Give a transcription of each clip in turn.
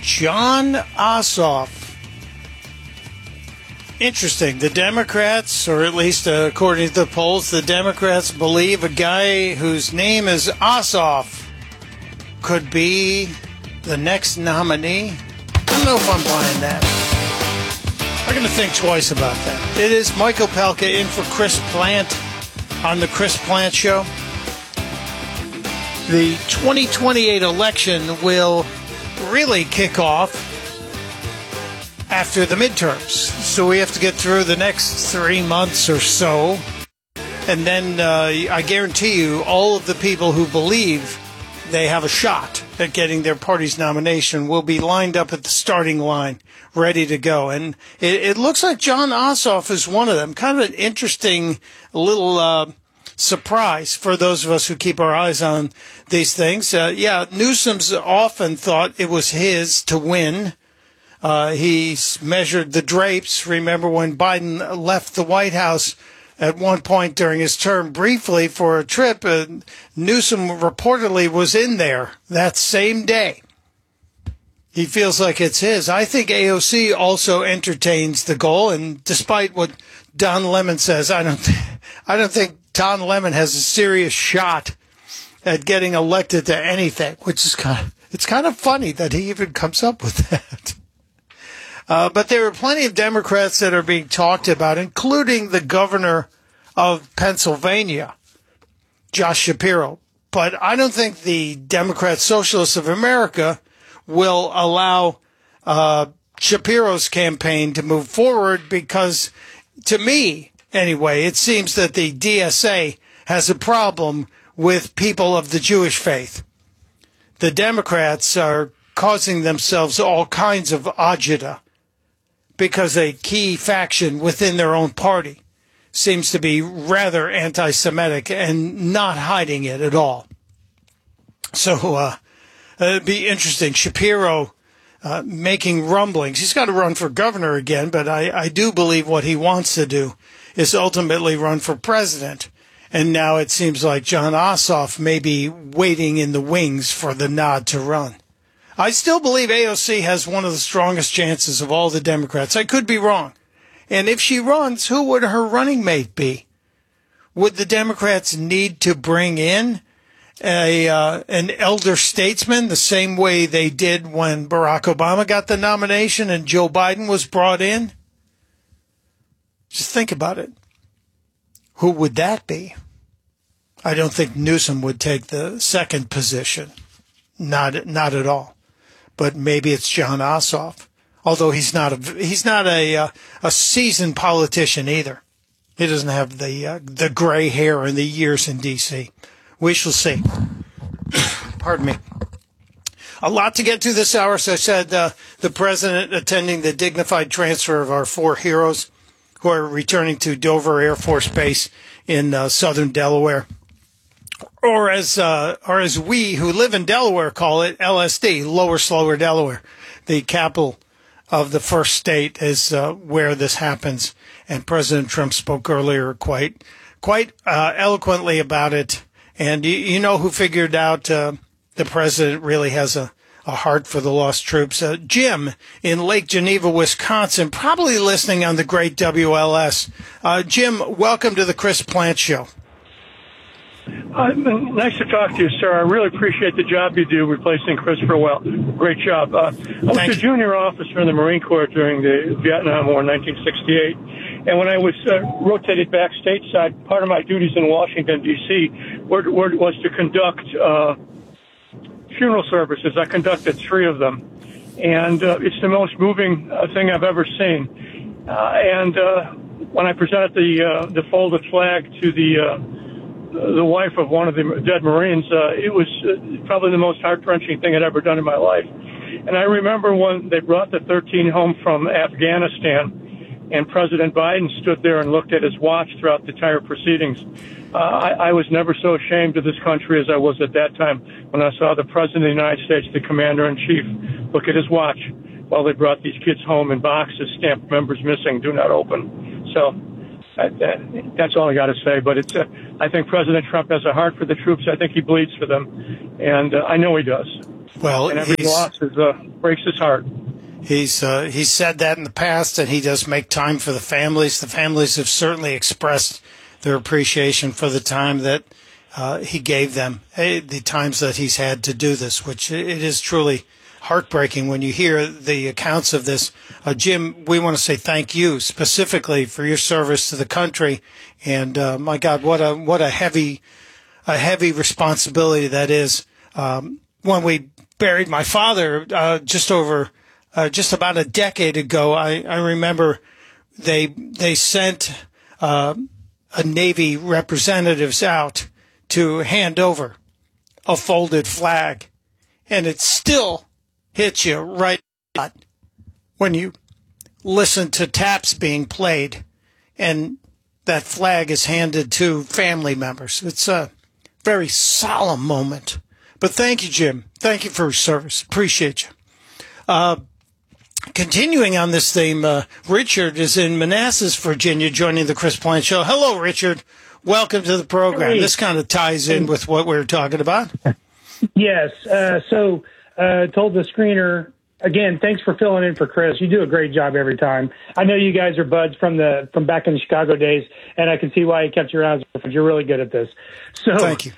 Jon Ossoff. Interesting. The Democrats, or at least according to the polls, the Democrats believe a guy whose name is Ossoff could be the next nominee. I don't know if I'm buying that. I'm going to think twice about that. It is Michael Palka in for Chris Plant on the Chris Plant Show. The 2028 election will really kick off after the midterms. So we have to get through the next 3 months or so. And then I guarantee you all of the people who believe they have a shot at getting their party's nomination will be lined up at the starting line, ready to go. And it looks like Jon Ossoff is one of them. Kind of an interesting little surprise for those of us who keep our eyes on these things. Newsom's often thought it was his to win. He's measured the drapes. Remember when Biden left the White House at one point during his term briefly for a trip, Newsom reportedly was in there that same day. He feels like it's his. I think AOC also entertains the goal, and despite what Don Lemon says, I don't think Don Lemon has a serious shot at getting elected to anything, which is kind of funny that he even comes up with that. But there are plenty of Democrats that are being talked about, including the governor of Pennsylvania, Josh Shapiro. But I don't think the Democrat Socialists of America will allow Shapiro's campaign to move forward because, to me, anyway, it seems that the DSA has a problem with people of the Jewish faith. The Democrats are causing themselves all kinds of agita because a key faction within their own party seems to be rather anti-Semitic and not hiding it at all. So it'd be interesting. Shapiro making rumblings. He's got to run for governor again, but I do believe what he wants to do is ultimately run for president. And now it seems like Jon Ossoff may be waiting in the wings for the nod to run. I still believe AOC has one of the strongest chances of all the Democrats. I could be wrong. And if she runs, who would her running mate be? Would the Democrats need to bring in an elder statesman the same way they did when Barack Obama got the nomination and Joe Biden was brought in? Just think about it. Who would that be? I don't think Newsom would take the second position. Not at all. But maybe it's Jon Ossoff, although he's not a seasoned politician either. He doesn't have the gray hair and the years in D.C. We shall see. Pardon me. A lot to get to this hour. As I said, the president attending the dignified transfer of our 4 heroes who are returning to Dover Air Force Base in southern Delaware. Or as we who live in Delaware call it, LSD, Lower Slower Delaware. The capital of the first state is where this happens. And President Trump spoke earlier quite eloquently about it. And you know who figured out the president really has a heart for the lost troops? Jim in Lake Geneva, Wisconsin, probably listening on the great WLS. Jim, welcome to the Chris Plant Show. Nice to talk to you, sir. I really appreciate the job you do replacing Christopher Well. Great job. I was a junior officer in the Marine Corps during the Vietnam War in 1968. And when I was rotated back stateside, part of my duties in Washington, D.C. was to conduct funeral services. I conducted 3 of them. And it's the most moving thing I've ever seen. When I presented the folded flag to the wife of one of the dead Marines, it was probably the most heart-wrenching thing I'd ever done in my life. And I remember when they brought the 13 home from Afghanistan, and President Biden stood there and looked at his watch throughout the entire proceedings. I was never so ashamed of this country as I was at that time when I saw the President of the United States, the Commander-in-Chief, look at his watch while they brought these kids home in boxes stamped members missing, do not open. So that's all I got to say. But I think President Trump has a heart for the troops. I think he bleeds for them, and I know he does. Well, and every loss breaks his heart. He's said that in the past, and he does make time for the families. The families have certainly expressed their appreciation for the time that he gave them, the times that he's had to do this, which it is truly heartbreaking when you hear the accounts of this. Jim, we want to say thank you specifically for your service to the country, and my God, what a heavy responsibility that is. When we buried my father just about a decade ago, I remember they sent a Navy representatives out to hand over a folded flag, and it still hits you right when you listen to taps being played and that flag is handed to family members. It's a very solemn moment. But thank you, Jim. Thank you for your service. Appreciate you. Continuing on this theme, Richard is in Manassas, Virginia, joining the Chris Plante Show. Hello, Richard. Welcome to the program. Hey. This kind of ties in with what we were talking about. Yes. So told the screener, again, thanks for filling in for Chris. You do a great job every time. I know you guys are buds from back in the Chicago days, and I can see why he kept you around. You're really good at this. So Thank you.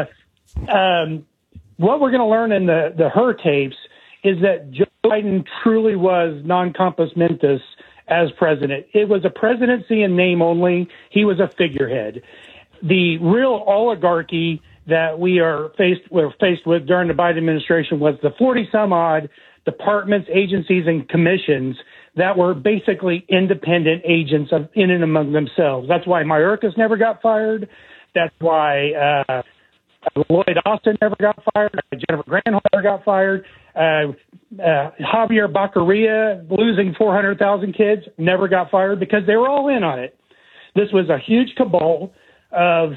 What we're going to learn in the Her tapes is that Joe Biden truly was non compos mentis as president. It was a presidency in name only. He was a figurehead. The real oligarchy that we're faced with during the Biden administration was the 40 some odd departments, agencies, and commissions that were basically independent agents in and among themselves. That's why Mayorkas never got fired. That's why Lloyd Austin never got fired. Jennifer Granholm never got fired. Javier Baccaria, losing 400,000 kids, never got fired because they were all in on it. This was a huge cabal of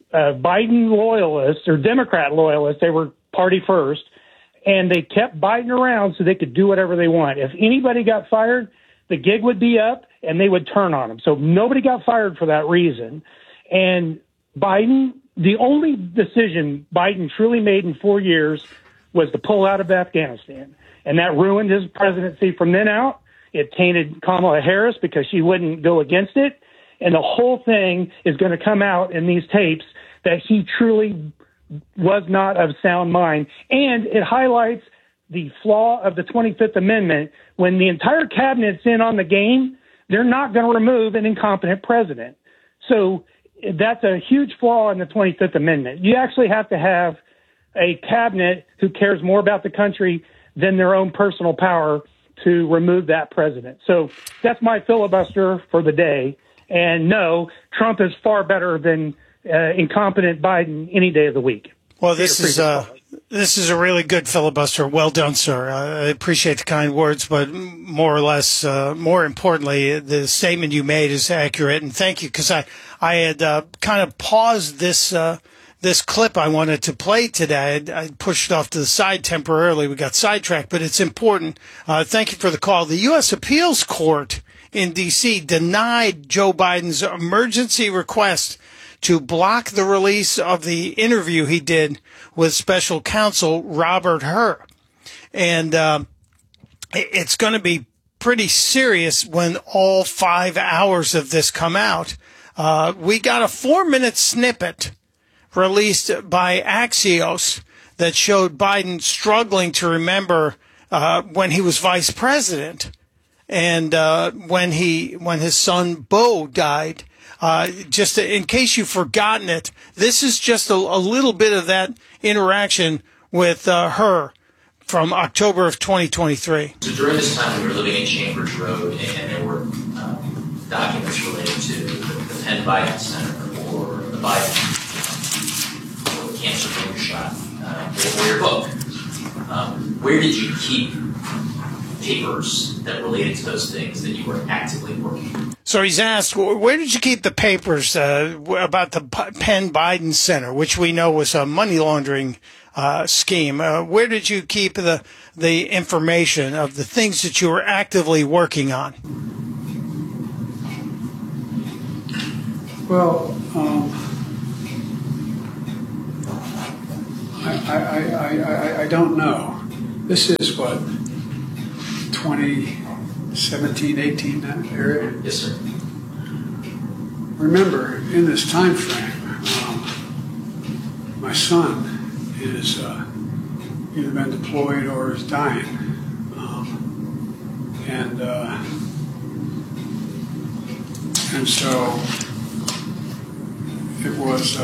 Biden loyalists or Democrat loyalists. They were party first, and they kept Biden around so they could do whatever they want. If anybody got fired, the gig would be up, and they would turn on him. So nobody got fired for that reason. And Biden, the only decision Biden truly made in 4 years was to pull out of Afghanistan. And that ruined his presidency from then out. It tainted Kamala Harris because she wouldn't go against it. And the whole thing is going to come out in these tapes that he truly was not of sound mind. And it highlights the flaw of the 25th Amendment. When the entire cabinet's in on the game, they're not going to remove an incompetent president. So that's a huge flaw in the 25th Amendment. You actually have to have a cabinet who cares more about the country than their own personal power to remove that president. So that's my filibuster for the day. And no, Trump is far better than incompetent Biden any day of the week. Well, this is a really good filibuster. Well done, sir. I appreciate the kind words, but more or less, more importantly, the statement you made is accurate. And thank you, because I had kind of paused this clip I wanted to play today. I pushed it off to the side temporarily. We got sidetracked, but it's important. Thank you for the call. The U.S. Appeals Court in D.C. denied Joe Biden's emergency request to block the release of the interview he did with special counsel Robert Hur. And it's going to be pretty serious when all 5 hours of this come out. We got a 4-minute snippet released by Axios that showed Biden struggling to remember when he was vice president and when his son Beau died. Just in case you've forgotten it, this is just a little bit of that interaction with her from October of 2023. So during this time, we were living in Chambers Road, and there were documents related to the Penn Biden Center or the Biden cancer finger shot or your book. Where did you keep papers that related to those things that you were actively working on? So he's asked, where did you keep the papers about the Penn Biden Center, which we know was a money laundering scheme? Where did you keep the information of the things that you were actively working on? Well, I don't know. This is what, 2017, 18, that area? Yes, sir. Remember, in this time frame, my son is either been deployed or is dying. And so it was,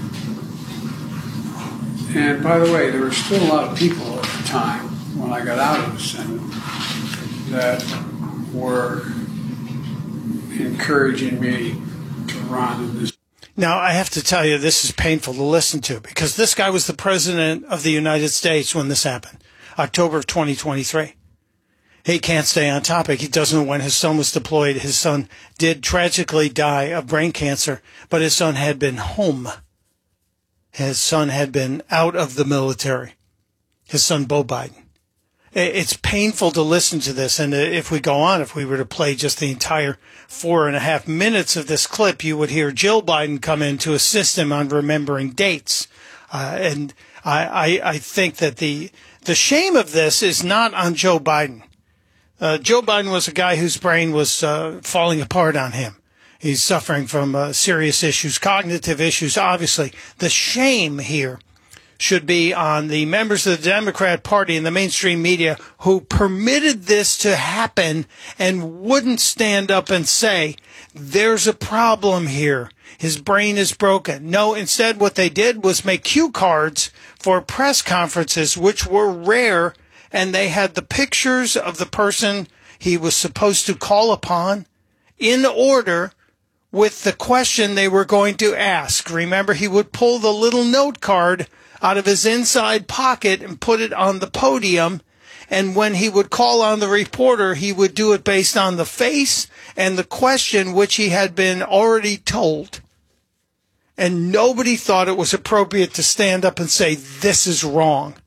and by the way, there were still a lot of people at the time when I got out of the Senate that were encouraging me to run in this. Now, I have to tell you, this is painful to listen to because this guy was the president of the United States when this happened, October of 2023. He can't stay on topic. He doesn't know when his son was deployed. His son did tragically die of brain cancer, but his son had been home. His son had been out of the military. His son, Beau Biden. It's painful to listen to this. And if we go on, if we were to play just the entire 4.5 minutes of this clip, you would hear Jill Biden come in to assist him on remembering dates. And I think that the shame of this is not on Joe Biden. Joe Biden was a guy whose brain was falling apart on him. He's suffering from serious issues, cognitive issues, obviously. The shame here should be on the members of the Democrat Party and the mainstream media who permitted this to happen and wouldn't stand up and say, there's a problem here. His brain is broken. No, instead what they did was make cue cards for press conferences, which were rare, and they had the pictures of the person he was supposed to call upon in order with the question they were going to ask. Remember, he would pull the little note card out of his inside pocket and put it on the podium. And when he would call on the reporter, he would do it based on the face and the question which he had been already told. And nobody thought it was appropriate to stand up and say, this is wrong.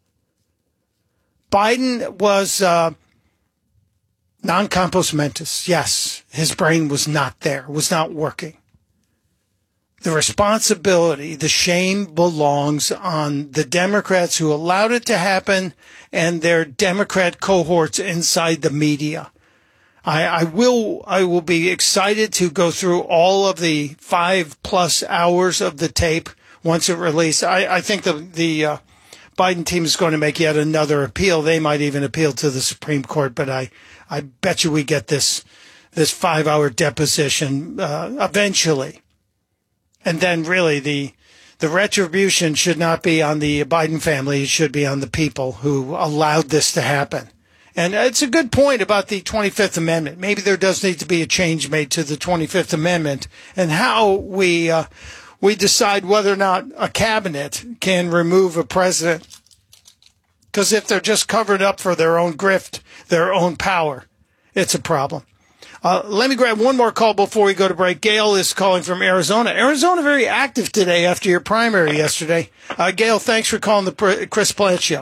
Biden was non-compos mentis. Yes, his brain was not there, was not working. The responsibility, the shame belongs on the Democrats who allowed it to happen and their Democrat cohorts inside the media. I will be excited to go through all of the 5+ hours of the tape once it released. I think the Biden team is going to make yet another appeal. They might even appeal to the Supreme Court, but I bet you we get this 5-hour deposition eventually. And then really the retribution should not be on the Biden family. It should be on the people who allowed this to happen. And it's a good point about the 25th Amendment. Maybe there does need to be a change made to the 25th Amendment and how we decide whether or not a cabinet can remove a president. Because if they're just covered up for their own grift, their own power, it's a problem. Let me grab one more call before we go to break. Gail is calling from Arizona. Arizona very active today after your primary yesterday. Gail, thanks for calling the Chris Plante Show.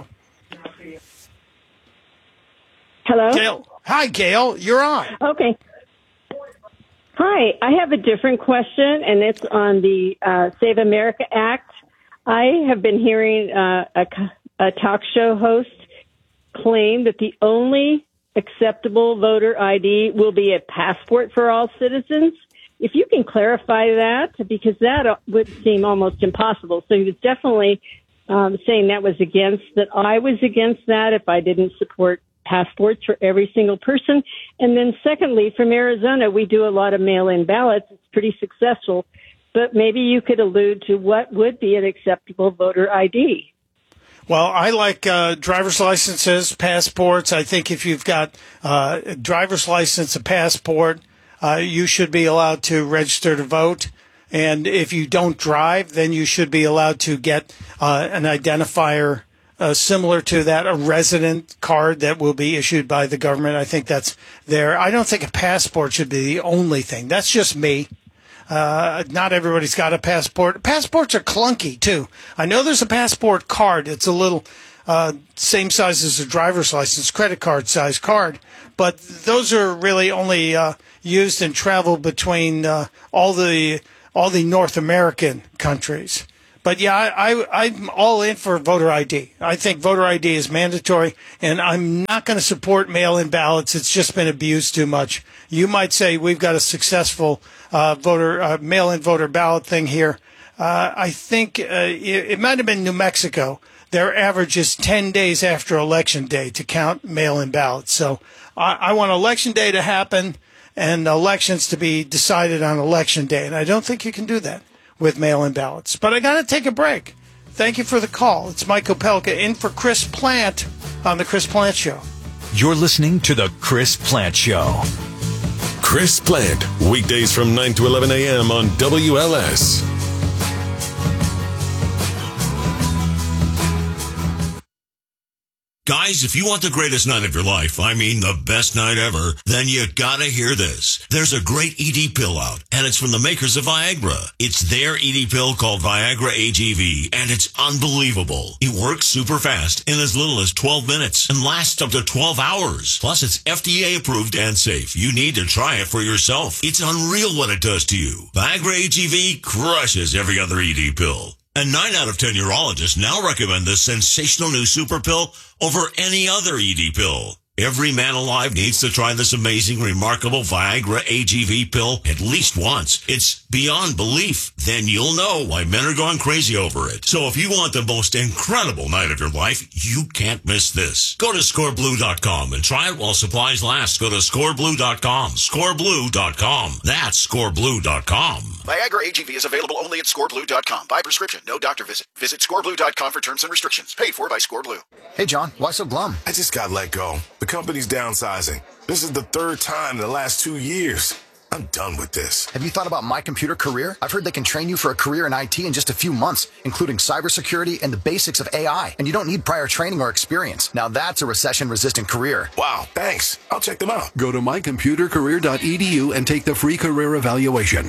Hello? Gail. Hi, Gail. You're on. Okay. Hi. I have a different question, and it's on the Save America Act. I have been hearing a talk show host claim that the only acceptable voter ID will be a passport for all citizens. If you can clarify that, because that would seem almost impossible. So he was definitely saying that I was against that if I didn't support passports for every single person. And then secondly, from Arizona, we do a lot of mail-in ballots. It's pretty successful. But maybe you could allude to what would be an acceptable voter ID. Well, I like driver's licenses, passports. I think if you've got a driver's license, a passport, you should be allowed to register to vote. And if you don't drive, then you should be allowed to get an identifier similar to that, a resident card that will be issued by the government. I think that's there. I don't think a passport should be the only thing. That's just me. Not everybody's got a passport. Passports are clunky, too. I know there's a passport card. It's a little same size as a driver's license, credit card size card. But those are really only used in travel between all the North American countries. But yeah, I'm all in for voter ID. I think voter ID is mandatory, and I'm not going to support mail-in ballots. It's just been abused too much. You might say we've got a successful mail-in voter ballot thing here. I think it might have been New Mexico. Their average is 10 days after Election Day to count mail-in ballots. So I want Election Day to happen and elections to be decided on Election Day, and I don't think you can do that with mail-in ballots. But I got to take a break. Thank you for the call. It's Mike Opelka in for Chris Plant on The Chris Plant Show. You're listening to The Chris Plant Show. Chris Plant, weekdays from 9 to 11 a.m. on WLS. Guys, if you want the greatest night of your life, I mean the best night ever, then you gotta hear this. There's a great ED pill out, and it's from the makers of Viagra. It's their ED pill called Viagra AGV, and it's unbelievable. It works super fast in as little as 12 minutes and lasts up to 12 hours. Plus, it's FDA approved and safe. You need to try it for yourself. It's unreal what it does to you. Viagra AGV crushes every other ED pill. And 9 out of 10 urologists now recommend this sensational new super pill over any other ED pill. Every man alive needs to try this amazing, remarkable Viagra AGV pill at least once. It's beyond belief. Then you'll know why men are going crazy over it. So if you want the most incredible night of your life, you can't miss this. Go to scoreblue.com and try it while supplies last. Go to scoreblue.com. Scoreblue.com. That's scoreblue.com. Viagra AGV is available only at scoreblue.com. By prescription, no doctor visit. Visit scoreblue.com for terms and restrictions. Paid for by Scoreblue. Hey, John, why so glum? I just got let go. The company's downsizing. This is the third time in the last 2 years. I'm done with this. Have you thought about My Computer Career? I've heard they can train you for a career in IT in just a few months, including cybersecurity and the basics of AI. And you don't need prior training or experience. Now that's a recession-resistant career. Wow, thanks. I'll check them out. Go to mycomputercareer.edu and take the free career evaluation.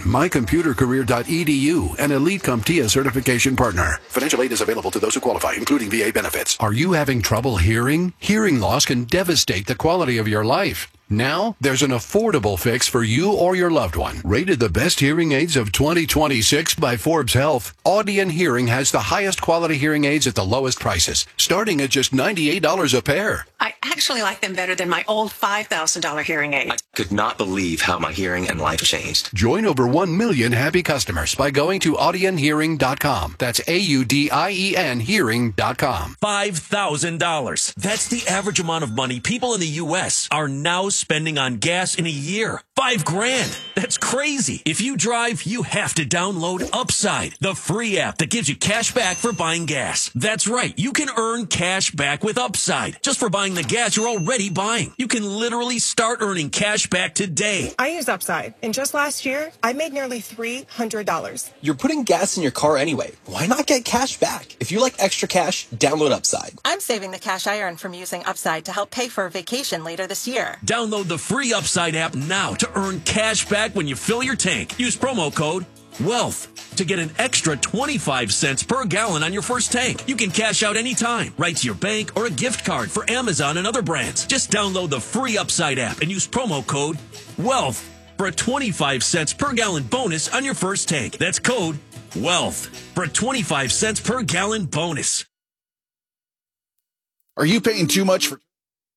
mycomputercareer.edu, an Elite CompTIA certification partner. Financial aid is available to those who qualify, including VA benefits. Are you having trouble hearing? Hearing loss can devastate the quality of your life. Now, there's an affordable fix for you or your loved one. Rated the best hearing aids of 2026 by Forbes Health, Audion Hearing has the highest quality hearing aids at the lowest prices, starting at just $98 a pair. I actually like them better than my old $5,000 hearing aid. I could not believe how my hearing and life changed. Join over 1 million happy customers by going to audionhearing.com. That's AUDIEN hearing.com. $5,000. That's the average amount of money people in the U.S. are now spending on gas in a year. $5,000. That's crazy. If you drive, you have to download Upside, the free app that gives you cash back for buying gas. That's right. You can earn cash back with Upside just for buying the gas you're already buying. You can literally start earning cash back today. I use Upside, and just last year, I made nearly $300. You're putting gas in your car anyway. Why not get cash back? If you like extra cash, download Upside. I'm saving the cash I earn from using Upside to help pay for a vacation later this year. Download the free Upside app now to earn cash back when you fill your tank. Use promo code WEALTH to get an extra 25 cents per gallon on your first tank. You can cash out anytime, right to your bank or a gift card for Amazon and other brands. Just download the free Upside app and use promo code WEALTH for a 25 cents per gallon bonus on your first tank. That's code WEALTH for a 25 cents per gallon bonus. Are you paying too much for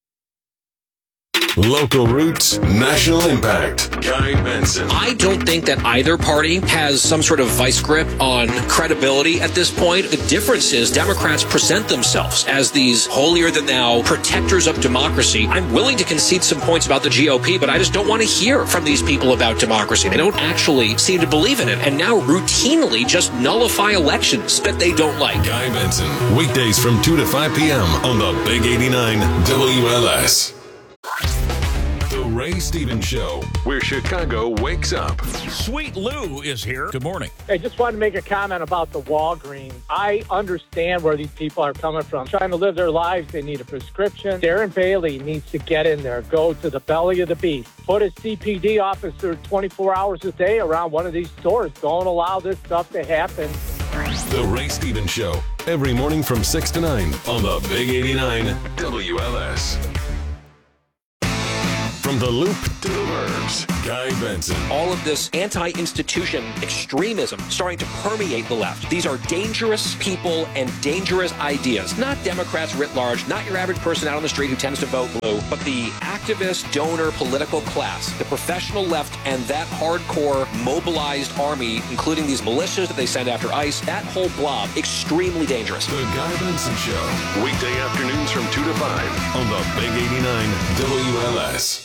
Local roots, national impact. Guy Benson. I don't think that either party has some sort of vice grip on credibility at this point. The difference is Democrats present themselves as these holier-than-thou protectors of democracy. I'm willing to concede some points about the GOP, but I just don't want to hear from these people about democracy. They don't actually seem to believe in it, and now routinely just nullify elections that they don't like. Guy Benson, weekdays from 2 to 5 p.m. on the Big 89 WLS. The Ray Stevens Show, where Chicago wakes up. Sweet Lou is here. Good morning. I just wanted to make a comment about the Walgreens. I understand where these people are coming from. Trying to live their lives, they need a prescription. Darren Bailey needs to get in there, go to the belly of the beast. Put a CPD officer 24 hours a day around one of these stores. Don't allow this stuff to happen. The Ray Stevens Show, every morning from 6 to 9 on the Big 89 WLS. From the Loop to the Burbs, Guy Benson. All of this anti-institution extremism starting to permeate the left. These are dangerous people and dangerous ideas. Not Democrats writ large, not your average person out on the street who tends to vote blue, but the activist, donor, political class, the professional left, and that hardcore mobilized army, including these militias that they send after ICE, that whole blob, extremely dangerous. The Guy Benson Show. Weekday afternoons from 2 to 5 on the Big 89 WLS.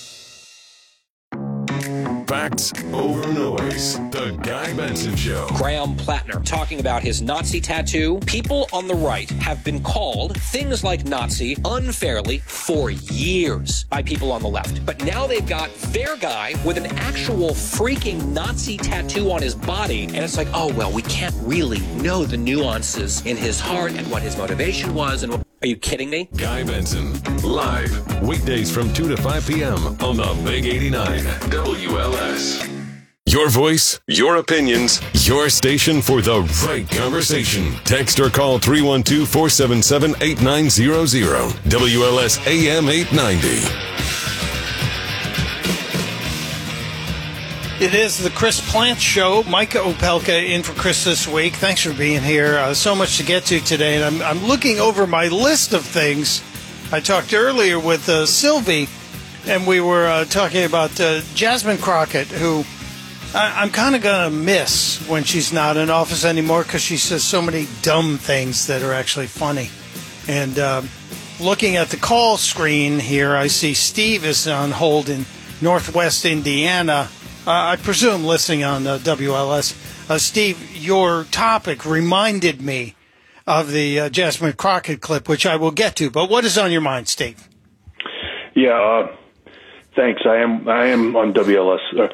Facts over noise. The Guy Benson Show. Graham Plattner talking about his Nazi tattoo. People on the right have been called things like Nazi unfairly for years by people on the left. But now they've got their guy with an actual freaking Nazi tattoo on his body. And it's like, oh, well, we can't really know the nuances in his heart and what his motivation was. And are you kidding me? Guy Benson, live, weekdays from 2 to 5 p.m. on the Big 89 WLS. Your voice, your opinions, your station for the right conversation. Text or call 312-477-8900. WLS AM 890. It is the Chris Plante Show. Micah Opelka in for Chris this week. Thanks for being here. So much to get to today, and I'm looking over my list of things. I talked earlier with Sylvie, and we were talking about Jasmine Crockett, who I'm kind of going to miss when she's not in office anymore because she says so many dumb things that are actually funny. And looking at the call screen here, I see Steve is on hold in Northwest Indiana. I presume listening on WLS. Steve, your topic reminded me of the Jasmine Crockett clip, which I will get to. But what is on your mind, Steve? Yeah, thanks. I am on WLS.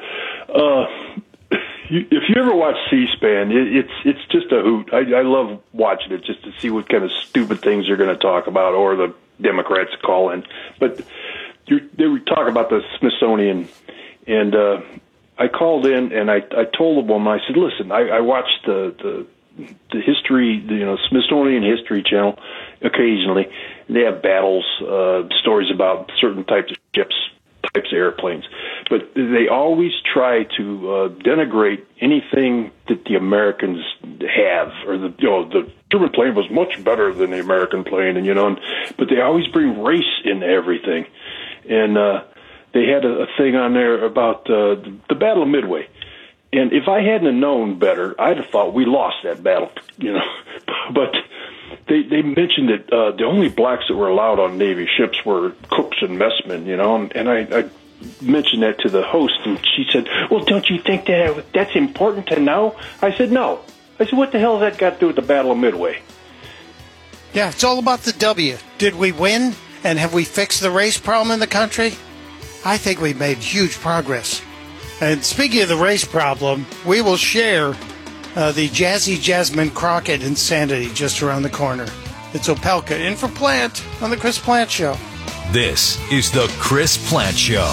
If you ever watch C-SPAN, it's just a hoot. I love watching it just to see what kind of stupid things they're going to talk about, or the Democrats call in. But they were talking about the Smithsonian, and I called in and I told the woman, I said, listen, I watched the history, Smithsonian History Channel occasionally. They have battles, stories about certain types of ships, types of airplanes. But they always try to denigrate anything that the Americans have, or the German plane was much better than the American plane, but they always bring race into everything. And they had a thing on there about the Battle of Midway. And if I hadn't known better, I'd have thought we lost that battle, But they mentioned that the only blacks that were allowed on Navy ships were cooks and messmen, And I mentioned that to the host, and she said, well, don't you think that's important to know? I said, no. I said, what the hell has that got to do with the Battle of Midway? Yeah, it's all about the W. Did we win? And have we fixed the race problem in the country? I think we've made huge progress. And speaking of the race problem, we will share the Jazzy Jasmine Crockett insanity just around the corner. It's Opelka in for Plant on the Chris Plante Show. This is the Chris Plante Show.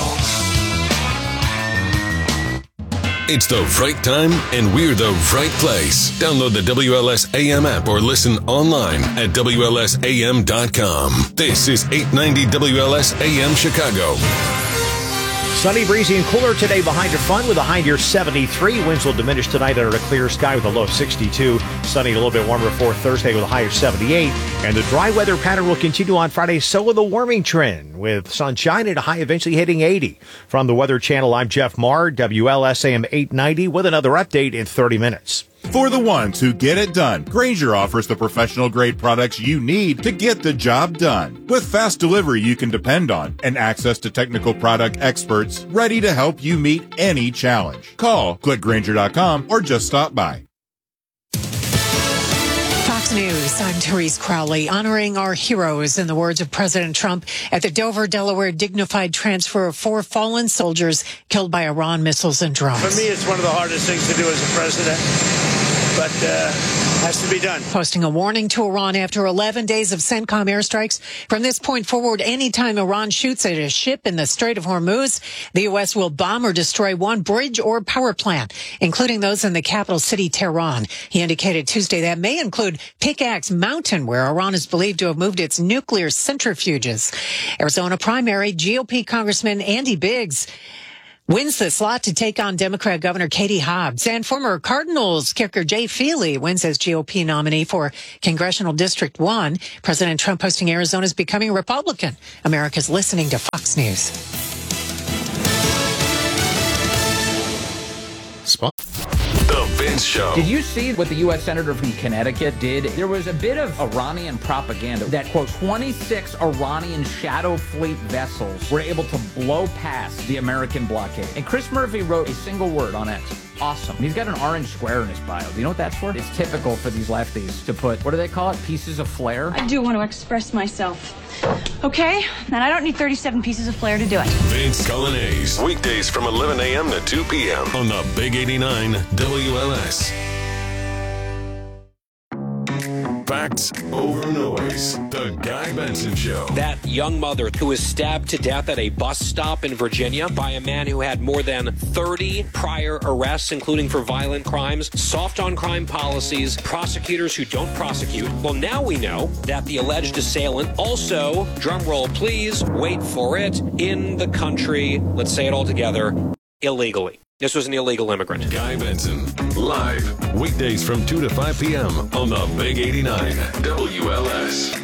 It's the right time, and we're the right place. Download the WLS AM app or listen online at WLSAM.com. This is 890 WLS AM Chicago. Sunny, breezy, and cooler today behind your fun with a high near 73. Winds will diminish tonight under a clear sky with a low of 62. Sunny, a little bit warmer for Thursday with a high of 78. And the dry weather pattern will continue on Friday. So will the warming trend with sunshine and a high eventually hitting 80. From the Weather Channel, I'm Jeff Marr, WLSAM 890 with another update in 30 minutes. For the ones who get it done, Grainger offers the professional-grade products you need to get the job done. With fast delivery you can depend on and access to technical product experts ready to help you meet any challenge. Call, click Grainger.com, or just stop by. Fox News, I'm Therese Crowley. Honoring our heroes, in the words of President Trump, at the Dover, Delaware dignified transfer of 4 fallen soldiers killed by Iran missiles and drones. For me, it's one of the hardest things to do as a president. but has to be done. Posting a warning to Iran after 11 days of CENTCOM airstrikes. From this point forward, anytime Iran shoots at a ship in the Strait of Hormuz, the U.S. will bomb or destroy one bridge or power plant, including those in the capital city, Tehran. He indicated Tuesday that may include Pickaxe Mountain, where Iran is believed to have moved its nuclear centrifuges. Arizona primary, GOP Congressman Andy Biggs wins the slot to take on Democrat Governor Katie Hobbs, and former Cardinals kicker Jay Feely wins as GOP nominee for Congressional District 1. President Trump hosting Arizona is becoming a Republican. America's listening to Fox News. The Vince Show. Did you see what the U.S. Senator from Connecticut did? There was a bit of Iranian propaganda that, quote, 26 Iranian shadow fleet vessels were able to blow past the American blockade. And Chris Murphy wrote a single word on X. Awesome. And he's got an orange square in his bio. Do you know what that's for? It's typical for these lefties to put, what do they call it? Pieces of flair? I do want to express myself. Okay? And I don't need 37 pieces of flair to do it. Vince Coglianese. Weekdays from 11 a.m. to 2 p.m. on the Big 89 WLS. Facts over noise. The Guy Benson Show. That young mother who was stabbed to death at a bus stop in Virginia by a man who had more than 30 prior arrests, including for violent crimes, soft on crime policies, prosecutors who don't prosecute. Well, now we know that the alleged assailant also, drumroll please, wait for it, in the country, let's say it all together, illegally. This was an illegal immigrant. Guy Benson, live, weekdays from 2 to 5 p.m. on the Big 89 WLS.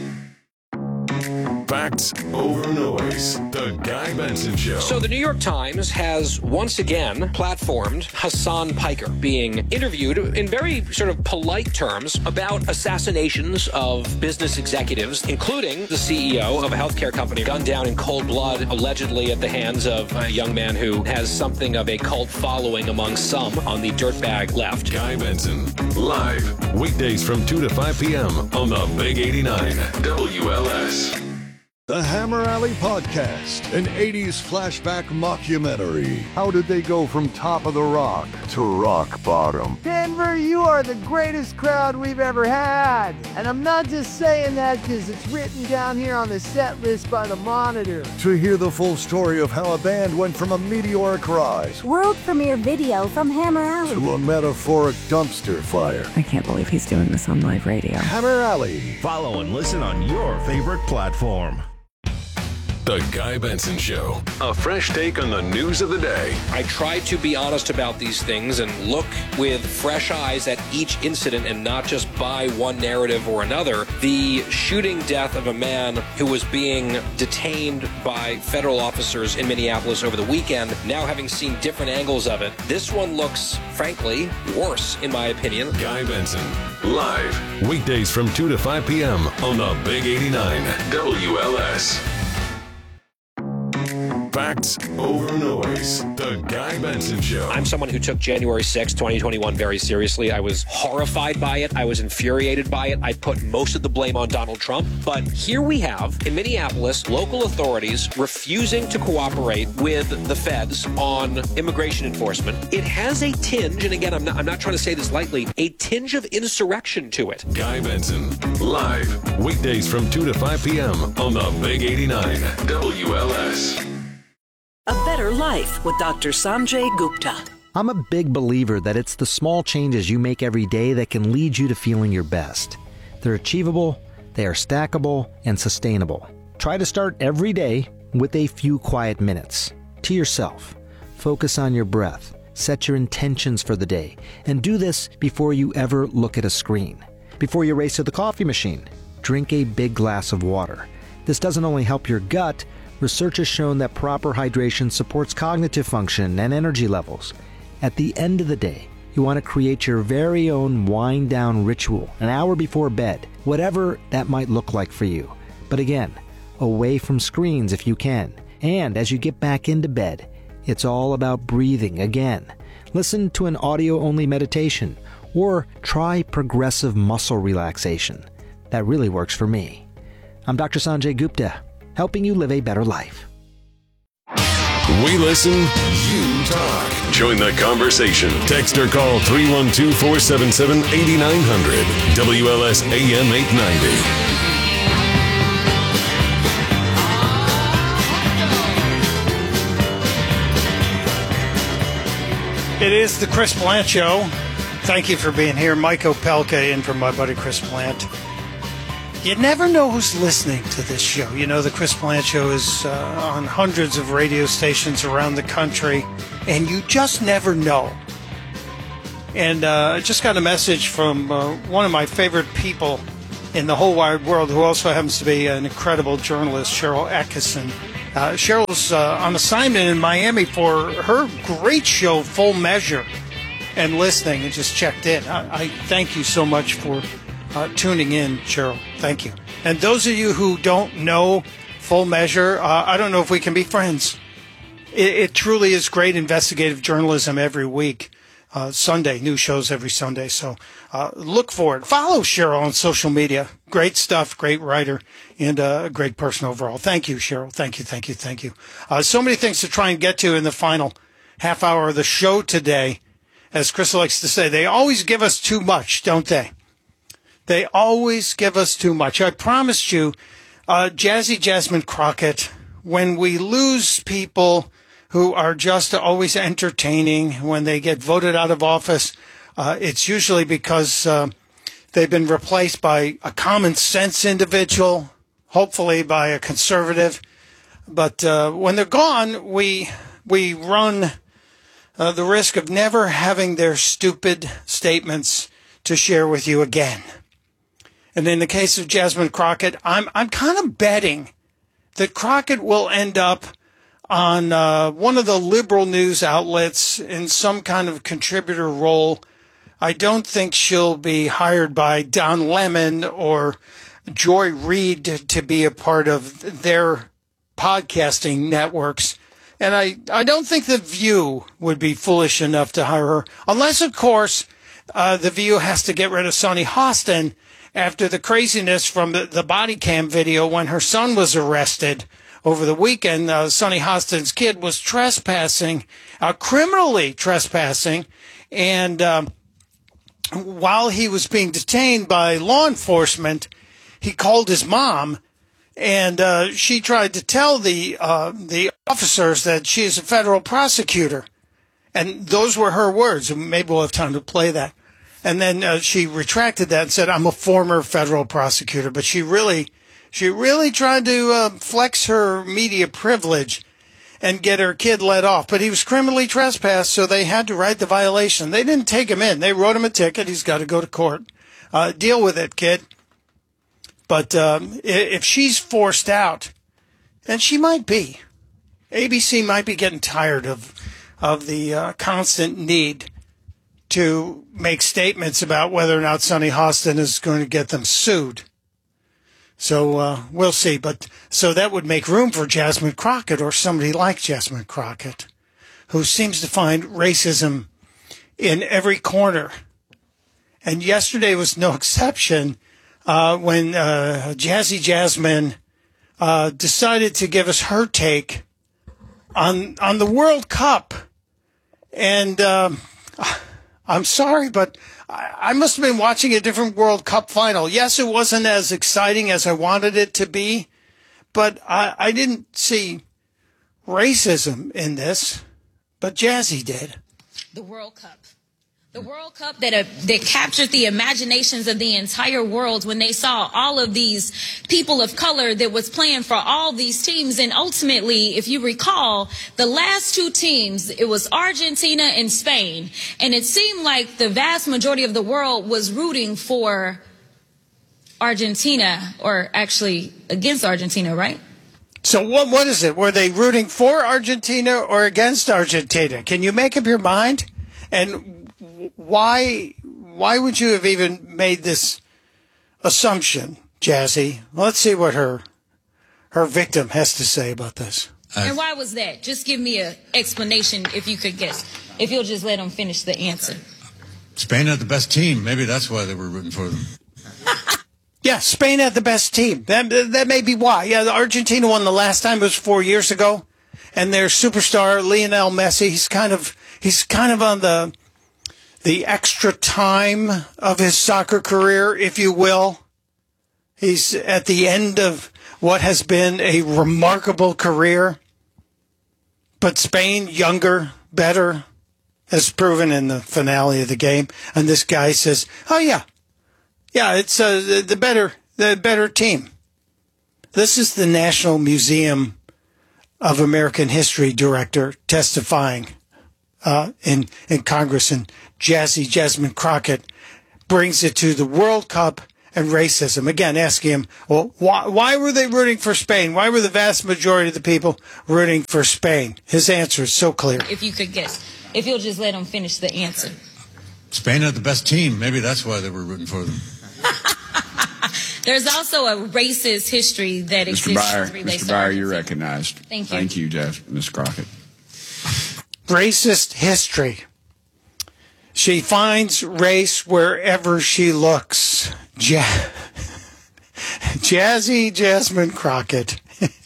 Facts over noise. The Guy Benson Show. So the New York Times has once again platformed Hassan Piker being interviewed in very sort of polite terms about assassinations of business executives, including the CEO of a healthcare company gunned down in cold blood, allegedly at the hands of a young man who has something of a cult following among some on the dirtbag left. Guy Benson, live, weekdays from 2 to 5 p.m. on the Big 89 WLS. The Hammer Alley Podcast, an 80s flashback mockumentary. How did they go from top of the rock to rock bottom? Denver, you are the greatest crowd we've ever had. And I'm not just saying that because it's written down here on the set list by the Monitor. To hear the full story of how a band went from a meteoric rise, world premiere video from Hammer Alley, to a metaphoric dumpster fire. I can't believe he's doing this on live radio. Hammer Alley. Follow and listen on your favorite platform. The Guy Benson Show. A fresh take on the news of the day. I try to be honest about these things and look with fresh eyes at each incident and not just buy one narrative or another. The shooting death of a man who was being detained by federal officers in Minneapolis over the weekend, now having seen different angles of it, this one looks, frankly, worse, in my opinion. Guy Benson, live, weekdays from 2 to 5 p.m. on the Big 89 WLS. Facts over noise. The Guy Benson Show. I'm someone who took January 6, 2021 very seriously. I was horrified by it. I was infuriated by it. I put most of the blame on Donald Trump. But here we have, in Minneapolis, local authorities refusing to cooperate with the feds on immigration enforcement. It has a tinge, and again, I'm not trying to say this lightly, a tinge of insurrection to it. Guy Benson, live, weekdays from 2 to 5 p.m. on the Big 89 WLS. A Better Life with Dr. Sanjay Gupta. I'm a big believer that it's the small changes you make every day that can lead you to feeling your best. They're achievable, they are stackable, and sustainable. Try to start every day with a few quiet minutes. To yourself. Focus on your breath. Set your intentions for the day. And do this before you ever look at a screen. Before you race to the coffee machine, drink a big glass of water. This doesn't only help your gut. Research has shown that proper hydration supports cognitive function and energy levels. At the end of the day, you want to create your very own wind-down ritual an hour before bed, whatever that might look like for you. But again, away from screens if you can. And as you get back into bed, it's all about breathing again. Listen to an audio-only meditation or try progressive muscle relaxation. That really works for me. I'm Dr. Sanjay Gupta, helping you live a better life. We listen, you talk. Join the conversation. Text or call 312-477-8900. WLS AM 890. It is the Chris Plant Show. Thank you for being here. Mike Opelka in for my buddy Chris Plant. You never know who's listening to this show. You know, the Chris Plant Show is on hundreds of radio stations around the country, and you just never know. And I just got a message from one of my favorite people in the whole wide world, who also happens to be an incredible journalist, Cheryl Atkinson. Cheryl's on assignment in Miami for her great show, Full Measure, and listening, and just checked in. I thank you so much for tuning in, Cheryl. Thank you. And those of you who don't know Full Measure, I don't know if we can be friends. It truly is great investigative journalism every week. Sunday, new shows every Sunday. So look for it. Follow Cheryl on social media. Great stuff, great writer, and a great person overall. Thank you, Cheryl. Thank you. So many things to try and get to in the final half hour of the show today. As Chris likes to say, they always give us too much, don't they? They always give us too much. I promised you, Jazzy Jasmine Crockett, when we lose people who are just always entertaining, when they get voted out of office, it's usually because they've been replaced by a common sense individual, hopefully by a conservative. But when they're gone, we run the risk of never having their stupid statements to share with you again. And in the case of Jasmine Crockett, I'm kind of betting that Crockett will end up on one of the liberal news outlets in some kind of contributor role. I don't think she'll be hired by Don Lemon or Joy Reid to be a part of their podcasting networks. And I don't think The View would be foolish enough to hire her, unless, of course, The View has to get rid of Sunny Hostin after the craziness from the body cam video when her son was arrested over the weekend. Sunny Hostin's kid was trespassing, criminally trespassing, and while he was being detained by law enforcement, he called his mom, and she tried to tell the officers that she is a federal prosecutor, and those were her words. Maybe we'll have time to play that. And then she retracted that and said, "I'm a former federal prosecutor," but she really tried to flex her media privilege and get her kid let off. But he was criminally trespassed, so they had to write the violation. They didn't take him in. They wrote him a ticket. He's got to go to court. Deal with it, kid. But if she's forced out, and she might be, ABC might be getting tired of the constant need to make statements about whether or not Sunny Hostin is going to get them sued. So we'll see. But so that would make room for Jasmine Crockett, or somebody like Jasmine Crockett, who seems to find racism in every corner. And yesterday was no exception when Jazzy Jasmine decided to give us her take on the World Cup. And I'm sorry, but I must have been watching a different World Cup final. Yes, it wasn't as exciting as I wanted it to be, but I didn't see racism in this, but Jazzy did. The World Cup. The World Cup that captured the imaginations of the entire world when they saw all of these people of color that was playing for all these teams. And ultimately, if you recall, the last two teams, it was Argentina and Spain. And it seemed like the vast majority of the world was rooting for Argentina, or actually against Argentina, right? So what is it? Were they rooting for Argentina or against Argentina? Can you make up your mind? And why would you have even made this assumption, Jazzy? Let's see what her victim has to say about this. And why was that? Just give me an explanation if you could guess. If you'll just let them finish the answer. Spain had the best team. Maybe that's why they were rooting for them. Yeah, Spain had the best team. That may be why. Yeah, Argentina won the last time. It was 4 years ago. and their superstar Lionel Messi. He's kind of on the extra time of his soccer career, if you will. He's at the end of what has been a remarkable career. But Spain, younger, better, as proven in the finale of the game. And this guy says, "Oh yeah, it's the better team." This is the National Museum of American History director testifying in Congress, and Jasmine Crockett brings it to the World Cup and racism. Again, asking him, well, why were they rooting for Spain? Why were the vast majority of the people rooting for Spain? His answer is so clear. If you could guess, if you'll just let him finish the answer. Spain had the best team. Maybe that's why they were rooting for them. There's also a racist history that exists. Mr. Byer, you're recognized. Thank you. Thank you, Ms. Crockett. Racist history. She finds race wherever she looks. Jazzy Jasmine Crockett.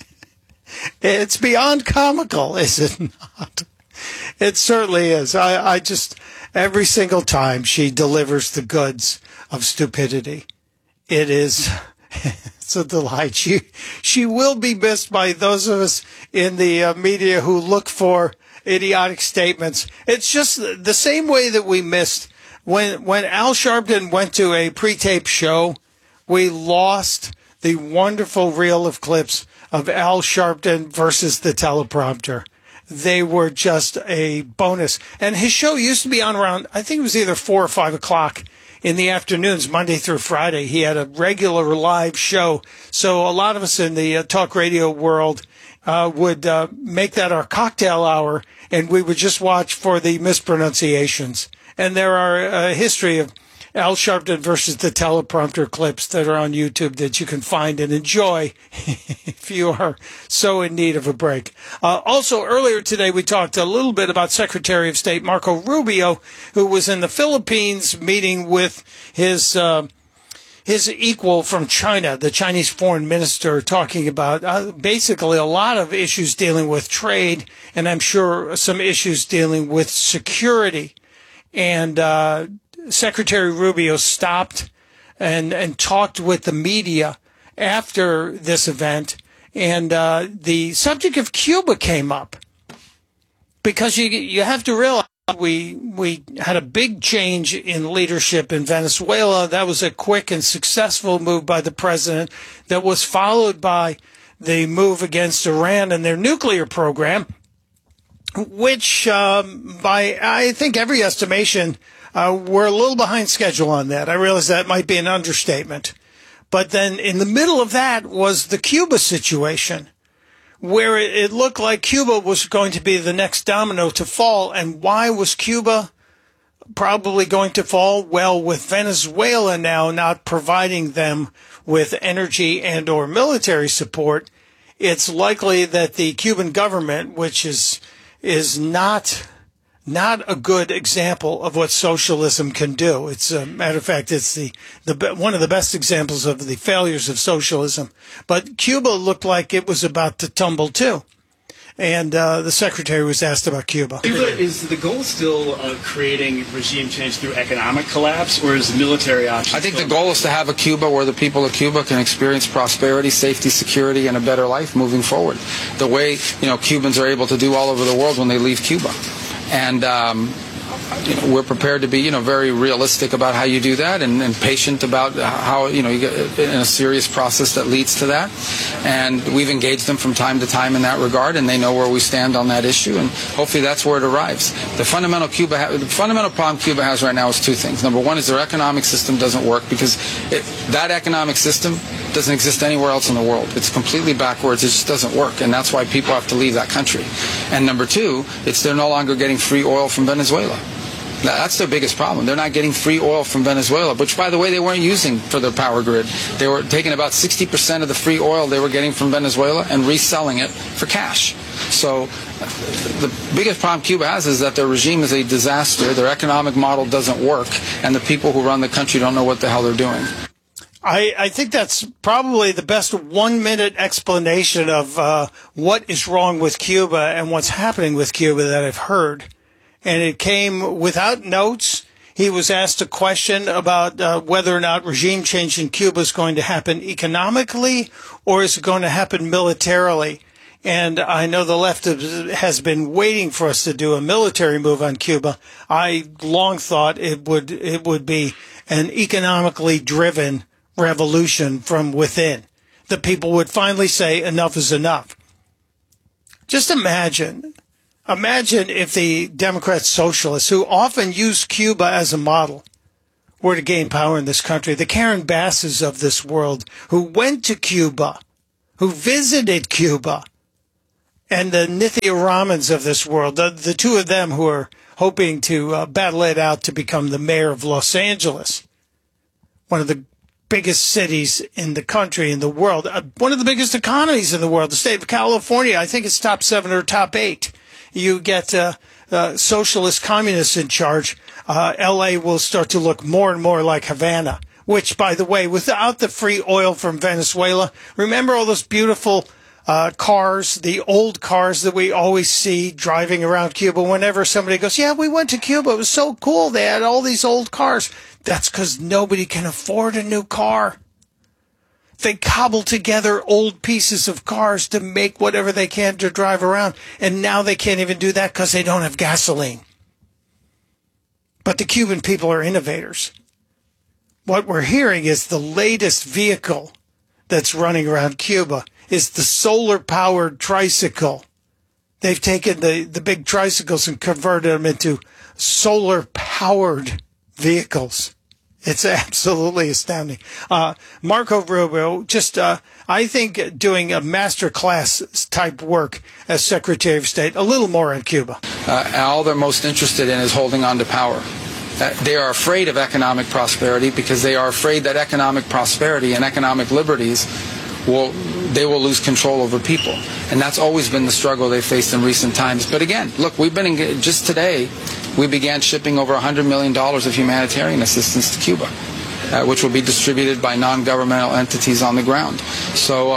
It's beyond comical, is it not? It certainly is. I just, every single time she delivers the goods of stupidity, it's a delight. She will be missed by those of us in the media who look for idiotic statements. It's just the same way that we missed when Al Sharpton went to a pre-tape show. We lost the wonderful reel of clips of Al Sharpton versus the teleprompter. They were just a bonus. And his show used to be on around, I think it was either 4 or 5 o'clock in the afternoons, Monday through Friday. He had a regular live show. So a lot of us in the talk radio world would make that our cocktail hour, and we would just watch for the mispronunciations. And there are a history of Al Sharpton versus the teleprompter clips that are on YouTube that you can find and enjoy if you are so in need of a break. Also, earlier today, we talked a little bit about Secretary of State Marco Rubio, who was in the Philippines meeting with his equal from China, the Chinese foreign minister, talking about basically a lot of issues dealing with trade, and I'm sure some issues dealing with security. And Secretary Rubio stopped and talked with the media after this event, and the subject of Cuba came up, because you have to realize we had a big change in leadership in Venezuela. That was a quick and successful move by the president that was followed by the move against Iran and their nuclear program, which by I think every estimation, we're a little behind schedule on that. I realize that might be an understatement. But then in the middle of that was the Cuba situation, where it looked like Cuba was going to be the next domino to fall. And why was Cuba probably going to fall? Well, with Venezuela now not providing them with energy and or military support, it's likely that the Cuban government, which is not a good example of what socialism can do. It's a matter of fact, it's the one of the best examples of the failures of socialism. But Cuba looked like it was about to tumble too. And the secretary was asked about Cuba. Is the goal still creating regime change through economic collapse, or is military option? I think the goal is to have a Cuba where the people of Cuba can experience prosperity, safety, security, and a better life moving forward. The way Cubans are able to do all over the world when they leave Cuba. And we're prepared to be, very realistic about how you do that, and patient about how, you get in a serious process that leads to that. And we've engaged them from time to time in that regard, and they know where we stand on that issue, and hopefully that's where it arrives. The fundamental problem Cuba has right now is two things. Number one is their economic system doesn't work, because that economic system doesn't exist anywhere else in the world. It's completely backwards. It just doesn't work, and that's why people have to leave that country. And number two, they're no longer getting free oil from Venezuela. That's their biggest problem. They're not getting free oil from Venezuela, which, by the way, they weren't using for their power grid. They were taking about 60% of the free oil they were getting from Venezuela and reselling it for cash. So the biggest problem Cuba has is that their regime is a disaster, their economic model doesn't work, and the people who run the country don't know what the hell they're doing. I think that's probably the best 1-minute explanation of what is wrong with Cuba and what's happening with Cuba that I've heard. And it came without notes. He was asked a question about whether or not regime change in Cuba is going to happen economically or is it going to happen militarily. And I know the left has been waiting for us to do a military move on Cuba. I long thought it would be an economically driven revolution from within. The people would finally say enough is enough. Just imagine if the Democrat socialists, who often use Cuba as a model, were to gain power in this country. The Karen Basses of this world, who went to Cuba, who visited Cuba, and the Nithya Ramans of this world, the two of them who are hoping to battle it out to become the mayor of Los Angeles, one of the biggest cities in the country, in the world, one of the biggest economies in the world. The state of California, I think it's top 7 or top 8. You get socialist communists in charge. L.A. will start to look more and more like Havana, which, by the way, without the free oil from Venezuela, remember all those beautiful cars, the old cars that we always see driving around Cuba? Whenever somebody goes, yeah, we went to Cuba, it was so cool, they had all these old cars. That's because nobody can afford a new car. They cobble together old pieces of cars to make whatever they can to drive around. And now they can't even do that because they don't have gasoline. But the Cuban people are innovators. What we're hearing is the latest vehicle that's running around Cuba is the solar-powered tricycle. They've taken the big tricycles and converted them into solar-powered vehicles. It's absolutely astounding. Marco Rubio, I think, doing a master class type work as Secretary of State, a little more in Cuba. All they're most interested in is holding on to power. They are afraid of economic prosperity because they are afraid that economic prosperity and economic liberties will lose control over people. And that's always been the struggle they faced in recent times. But again, look, we've been engaged. Just today, we began shipping over $100 million of humanitarian assistance to Cuba, which will be distributed by non-governmental entities on the ground. So,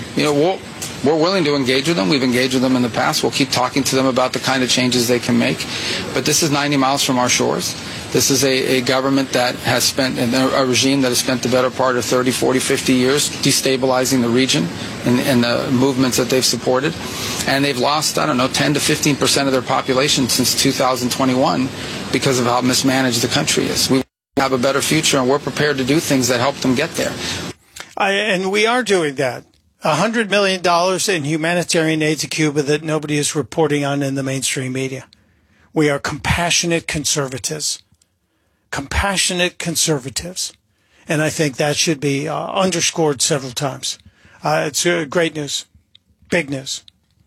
we're willing to engage with them. We've engaged with them in the past. We'll keep talking to them about the kind of changes they can make. But this is 90 miles from our shores. This is a government that has spent, a regime that has spent the better part of 30, 40, 50 years destabilizing the region and the movements that they've supported. And they've lost, 10 to 15% of their population since 2021 because of how mismanaged the country is. We have a better future, and we're prepared to do things that help them get there. And we are doing that. $100 million in humanitarian aid to Cuba that nobody is reporting on in the mainstream media. We are compassionate conservatives. Compassionate conservatives. And I think that should be underscored several times. It's great news. Big news.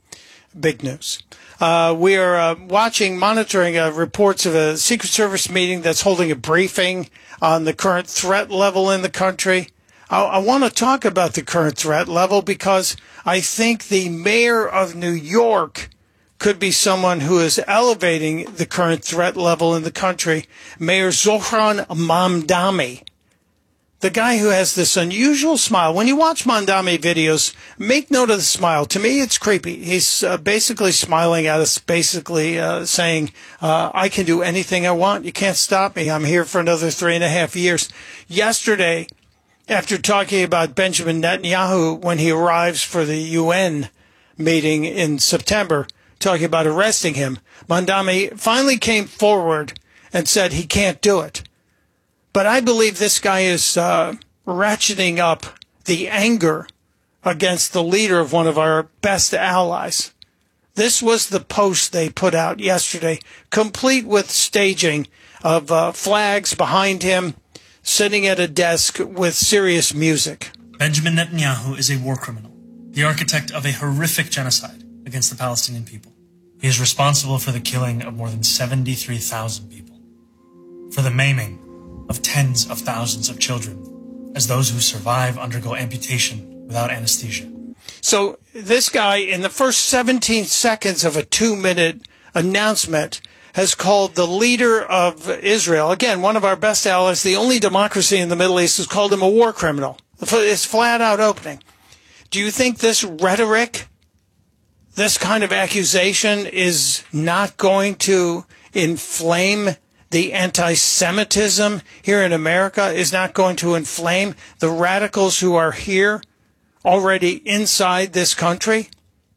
Big news. We are monitoring reports of a Secret Service meeting that's holding a briefing on the current threat level in the country. I want to talk about the current threat level because I think the mayor of New York could be someone who is elevating the current threat level in the country. Mayor Zohran Mamdani, the guy who has this unusual smile. When you watch Mamdani videos, make note of the smile. To me, it's creepy. He's basically smiling at us, basically saying, I can do anything I want. You can't stop me. I'm here for another 3.5 years. Yesterday, after talking about Benjamin Netanyahu when he arrives for the UN meeting in September, talking about arresting him, Mamdani finally came forward and said he can't do it. But I believe this guy is ratcheting up the anger against the leader of one of our best allies. This was the post they put out yesterday, complete with staging of flags behind him, sitting at a desk with serious music. Benjamin Netanyahu is a war criminal, the architect of a horrific genocide against the Palestinian people. He is responsible for the killing of more than 73,000 people, for the maiming of tens of thousands of children, as those who survive undergo amputation without anesthesia. So this guy, in the first 17 seconds of a 2-minute announcement, has called the leader of Israel, again, one of our best allies, the only democracy in the Middle East, has called him a war criminal. It's flat out opening. Do you think this rhetoric, this kind of accusation is not going to inflame the anti-Semitism here in America, is not going to inflame the radicals who are here already inside this country?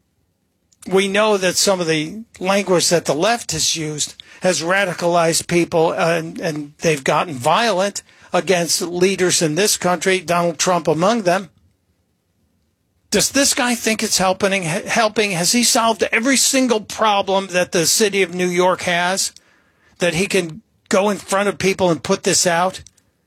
We know that some of the language that the left has used has radicalized people, and they've gotten violent against leaders in this country, Donald Trump among them. Does this guy think it's helping? Has he solved every single problem that the city of New York has, that he can go in front of people and put this out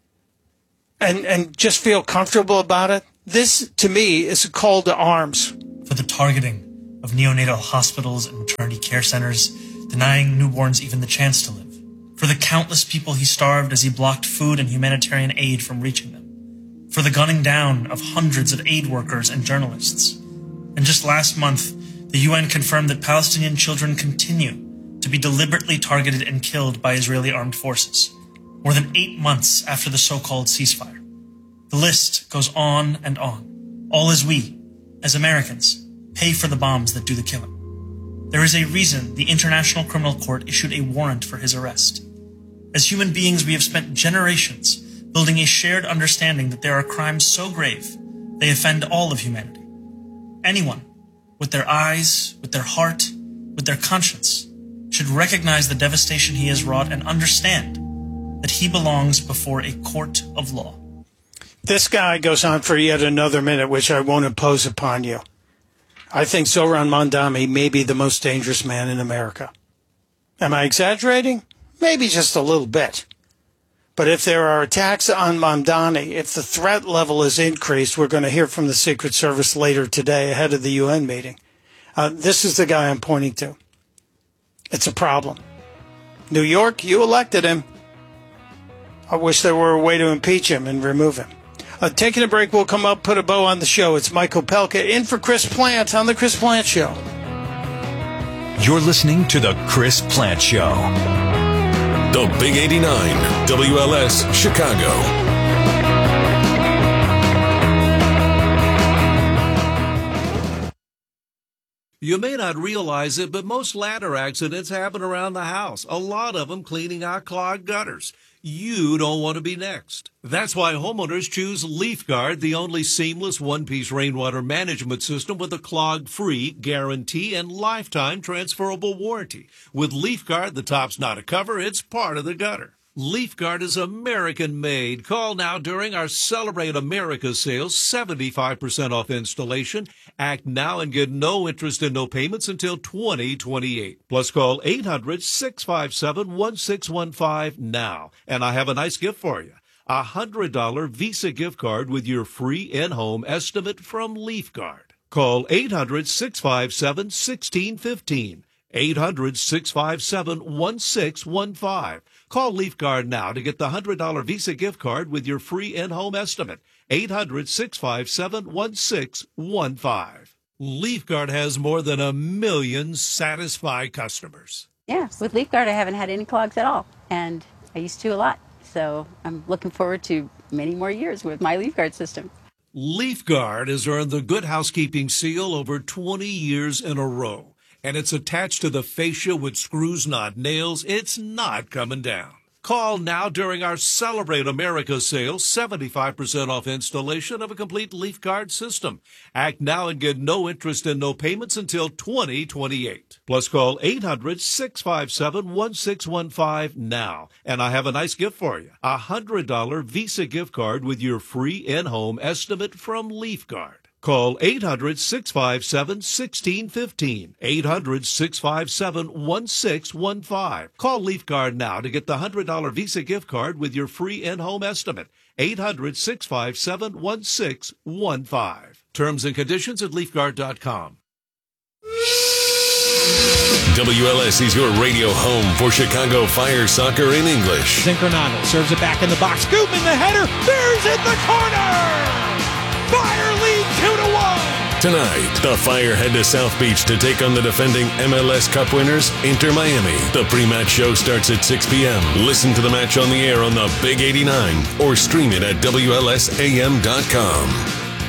and just feel comfortable about it? This, to me, is a call to arms. For the targeting of neonatal hospitals and maternity care centers, denying newborns even the chance to live. For the countless people he starved as he blocked food and humanitarian aid from reaching them. For the gunning down of hundreds of aid workers and journalists. And just last month, the UN confirmed that Palestinian children continue to be deliberately targeted and killed by Israeli armed forces, more than 8 months after the so-called ceasefire. The list goes on and on, all as we, as Americans, pay for the bombs that do the killing. There is a reason the International Criminal Court issued a warrant for his arrest. As human beings, we have spent generations building a shared understanding that there are crimes so grave they offend all of humanity. Anyone, with their eyes, with their heart, with their conscience, should recognize the devastation he has wrought and understand that he belongs before a court of law. This guy goes on for yet another minute, which I won't impose upon you. I think Zohran Mamdani may be the most dangerous man in America. Am I exaggerating? Maybe just a little bit. But if there are attacks on Mamdani, if the threat level is increased, we're going to hear from the Secret Service later today ahead of the UN meeting. This is the guy I'm pointing to. It's a problem. New York, you elected him. I wish there were a way to impeach him and remove him. Taking a break, we'll come up, put a bow on the show. It's Mike Opelka in for Chris Plant on The Chris Plant Show. You're listening to The Chris Plant Show. The Big 89, WLS, Chicago. You may not realize it, but most ladder accidents happen around the house, a lot of them cleaning out clogged gutters. You don't want to be next. That's why homeowners choose LeafGuard, the only seamless one-piece rainwater management system with a clog-free guarantee and lifetime transferable warranty. With LeafGuard, the top's not a cover, it's part of the gutter. LeafGuard is American-made. Call now during our Celebrate America sales, 75% off installation. Act now and get no interest and no payments until 2028. Plus call 800-657-1615 now. And I have a nice gift for you. A $100 Visa gift card with your free in-home estimate from LeafGuard. Call 800-657-1615. 800-657-1615. Call LeafGuard now to get the $100 Visa gift card with your free in-home estimate. 800-657-1615. LeafGuard has more than 1 million satisfied customers. Yeah, with LeafGuard I haven't had any clogs at all, and I used to a lot. So I'm looking forward to many more years with my LeafGuard system. LeafGuard has earned the Good Housekeeping seal over 20 years in a row. And it's attached to the fascia with screws, not nails. It's not coming down. Call now during our Celebrate America sale, 75% off installation of a complete LeafGuard system. Act now and get no interest and no payments until 2028. Plus call 800-657-1615 now. And I have a nice gift for you. A $100 Visa gift card with your free in-home estimate from LeafGuard. Call 800-657-1615. 800-657-1615. Call LeafGuard now to get the $100 Visa gift card with your free in-home estimate. 800-657-1615. Terms and conditions at LeafGuard.com. WLS is your radio home for Chicago Fire soccer in English. Zincronado serves it back in the box. Scoop in the header. Bears in the corner. Fire lead 2-1. Tonight, the Fire head to South Beach to take on the defending MLS Cup winners, Inter Miami. The pre-match show starts at 6 p.m. Listen to the match on the air on the Big 89 or stream it at WLSAM.com.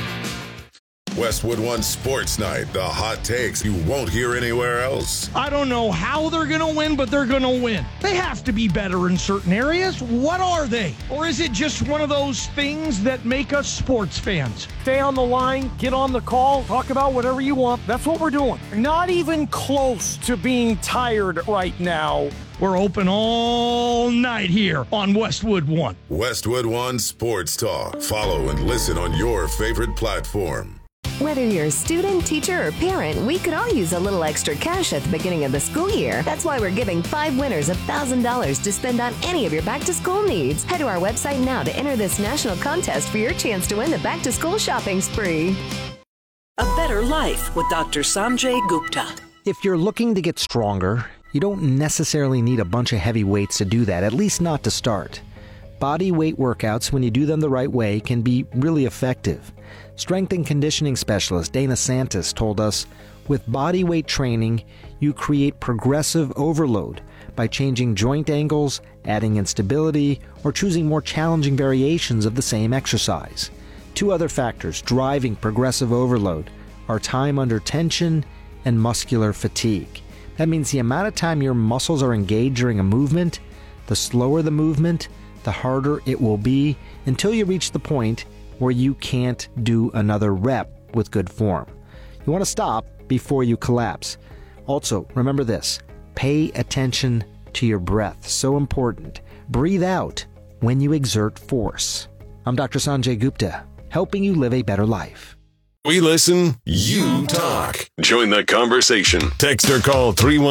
Westwood One Sports Night, the hot takes you won't hear anywhere else. I don't know how they're going to win, but they're going to win. They have to be better in certain areas. What are they? Or is it just one of those things that make us sports fans? Stay on the line, get on the call, talk about whatever you want. That's what we're doing. Not even close to being tired right now. We're open all night here on Westwood One. Westwood One Sports Talk. Follow and listen on your favorite platform. Whether you're a student, teacher, or parent, we could all use a little extra cash at the beginning of the school year. That's why we're giving 5 winners $1,000 to spend on any of your back-to-school needs. Head to our website now to enter this national contest for your chance to win the back-to-school shopping spree. A Better Life with Dr. Sanjay Gupta. If you're looking to get stronger, you don't necessarily need a bunch of heavy weights to do that, at least not to start. Body weight workouts, when you do them the right way, can be really effective. Strength and conditioning specialist Dana Santis told us, with body weight training, you create progressive overload by changing joint angles, adding instability, or choosing more challenging variations of the same exercise. 2 other factors driving progressive overload are time under tension and muscular fatigue. That means the amount of time your muscles are engaged during a movement, the slower the movement, the harder it will be until you reach the point where you can't do another rep with good form. You want to stop before you collapse. Also, remember this, pay attention to your breath. So important. Breathe out when you exert force. I'm Dr. Sanjay Gupta, helping you live a better life. We listen, you talk. Join the conversation. Text or call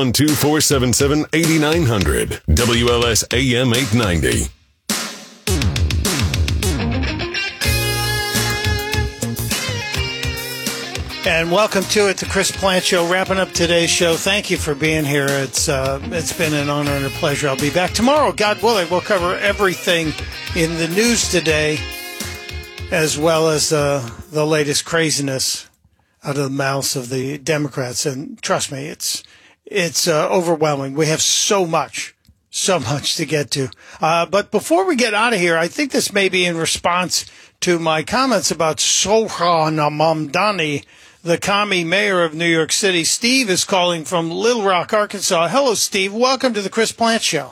312-477-8900. WLS AM 890. And welcome to it, the Chris Plant Show, wrapping up today's show. Thank you for being here. It's been an honor and a pleasure. I'll be back tomorrow, God willing. We'll cover everything in the news today, as well as the latest craziness out of the mouths of the Democrats. And trust me, it's overwhelming. We have so much to get to. But before we get out of here, I think this may be in response to my comments about Sohran Mamdani, the commie mayor of New York City. Steve is calling from Little Rock, Arkansas. Hello, Steve. Welcome to the Chris Plant Show.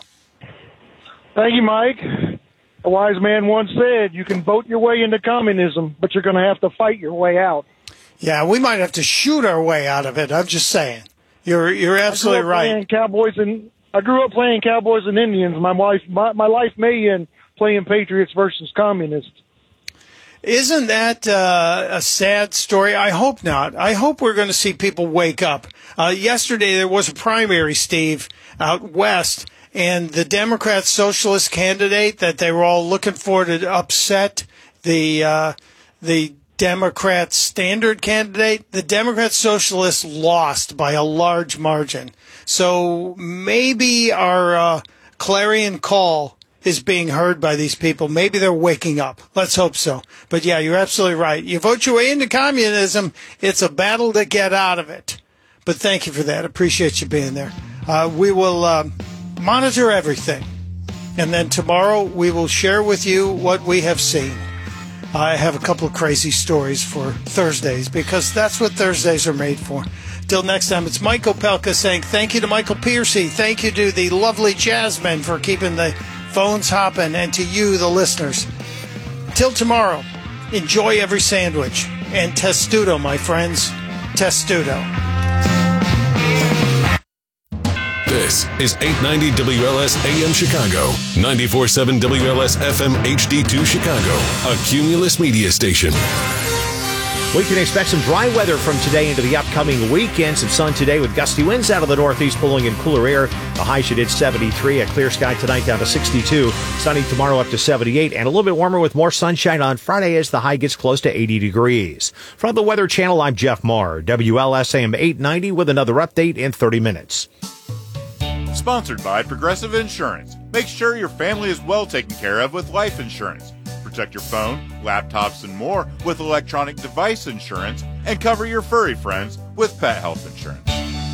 Thank you, Mike. A wise man once said, you can vote your way into communism, but you're going to have to fight your way out. Yeah, we might have to shoot our way out of it. I'm just saying. You're absolutely right. I grew up playing Cowboys and Indians. My life may end playing Patriots versus Communists. Isn't that a sad story? I hope not. I hope we're going to see people wake up. Yesterday there was a primary, Steve, out west, and the Democrat socialist candidate that they were all looking for to upset the Democrat standard candidate, the Democrat socialists lost by a large margin. So maybe our clarion call is being heard by these people. Maybe they're waking up. Let's hope so. But yeah, you're absolutely right. You vote your way into communism, it's a battle to get out of it. But thank you for that. Appreciate you being there. We will monitor everything. And then tomorrow we will share with you what we have seen. I have a couple of crazy stories for Thursdays because that's what Thursdays are made for. Till next time, it's Mike Opelka saying thank you to Michael Piercy. Thank you to the lovely Jasmine for keeping the phones hopping, and to you, the listeners. Till tomorrow, enjoy every sandwich. And testudo, my friends. Testudo. This is 890 WLS AM Chicago, 94.7 WLS FM HD2 Chicago, a Cumulus media station. We can expect some dry weather from today into the upcoming weekend. Some sun today with gusty winds out of the northeast pulling in cooler air. The high should hit 73. A clear sky tonight down to 62. Sunny tomorrow up to 78. And a little bit warmer with more sunshine on Friday as the high gets close to 80 degrees. From the Weather Channel, I'm Jeff Marr. WLS AM 890 with another update in 30 minutes. Sponsored by Progressive Insurance. Make sure your family is well taken care of with life insurance. Protect your phone, laptops, and more with electronic device insurance, and cover your furry friends with pet health insurance.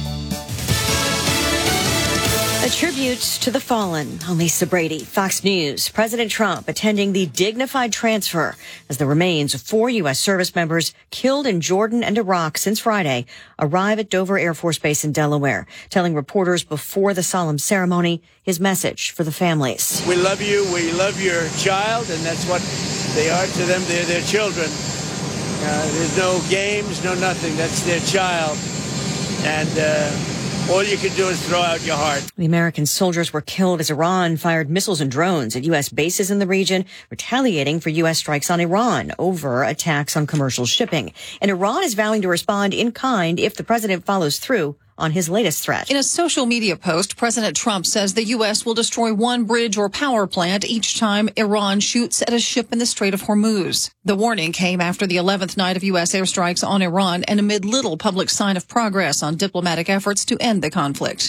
A tribute to the fallen. I'm Lisa Brady, Fox News. President Trump attending the dignified transfer as the remains of 4 U.S. service members killed in Jordan and Iraq since Friday arrive at Dover Air Force Base in Delaware, telling reporters before the solemn ceremony his message for the families. We love you. We love your child, and that's what they are to them. They're their children. There's no games, no nothing. That's their child. And all you can do is throw out your heart. The American soldiers were killed as Iran fired missiles and drones at U.S. bases in the region, retaliating for U.S. strikes on Iran over attacks on commercial shipping. And Iran is vowing to respond in kind if the president follows through on his latest threat. In a social media post, President Trump says the U.S. will destroy one bridge or power plant each time Iran shoots at a ship in the Strait of Hormuz. The warning came after the 11th night of U.S. airstrikes on Iran and amid little public sign of progress on diplomatic efforts to end the conflict.